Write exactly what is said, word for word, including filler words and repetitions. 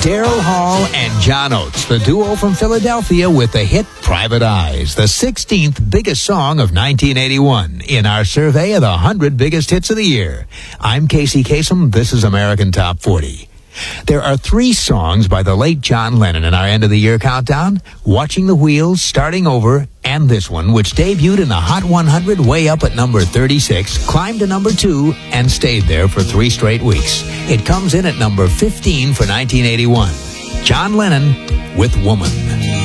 Daryl Hall and John Oates, the duo from Philadelphia with the hit Private Eyes, the sixteenth biggest song of nineteen eighty-one in our survey of the one hundred biggest hits of the year. I'm Casey Kasem. This is American Top forty. There are three songs by the late John Lennon in our end-of-the-year countdown: Watching the Wheels, Starting Over, and this one, which debuted in the Hot one hundred way up at number thirty-six, climbed to number two, and stayed there for three straight weeks. It comes in at number fifteen for nineteen eighty-one. John Lennon with Woman.